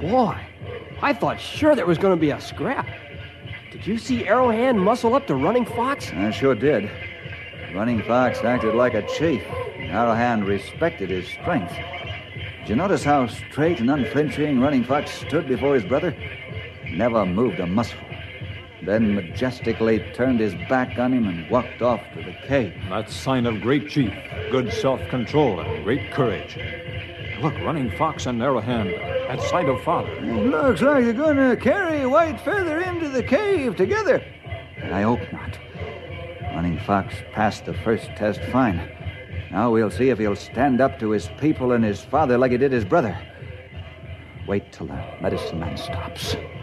Boy, I thought sure there was going to be a scrap. Did you see Arrowhand muscle up to Running Fox? I sure did. Running Fox acted like a chief. Arrowhand respected his strength. Did you notice how straight and unflinching Running Fox stood before his brother? Never moved a muscle. Then majestically turned his back on him and walked off to the cave. That's sign of great chief, good self-control, and great courage. Look, Running Fox and Arrowhand at sight of Father. It looks like they're going to carry White Feather into the cave together. I hope not. Running Fox passed the first test fine. Now we'll see if he'll stand up to his people and his father like he did his brother. Wait till the medicine man stops.